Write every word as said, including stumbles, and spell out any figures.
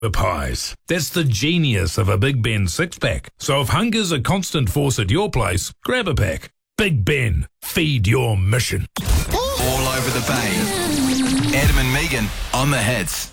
pies. That's the genius of a Big Ben six-pack. So if hunger's a constant force at your place, grab a pack. Big Ben, feed your mission. All over the bay. Adam and Megan on the hits.